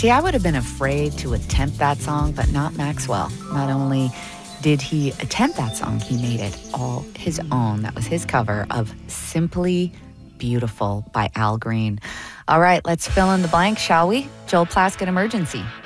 See, I would have been afraid to attempt that song, but not Maxwell. Not only did he attempt that song, he made it all his own. That was his cover of Simply Beautiful by Al Green. All right, let's fill in the blank, shall we? Joel Plaskett, Emergency.